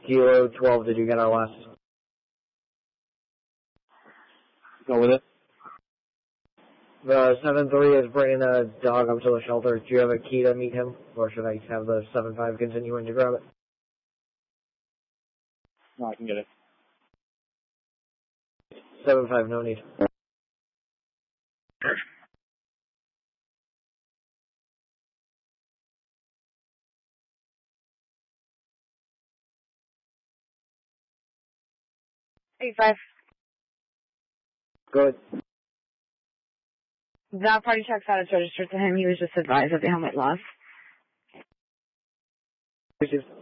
Kilo 12, did you get our last? Go with it. The 7-3 is bringing the dog up to the shelter. Do you have a key to meet him? Or should I have the 7-5 continuing to grab it? No, I can get it. 7-5, no need. Hey, 5. Go ahead. That party check status registered to him. He was just advised of the helmet loss. Received.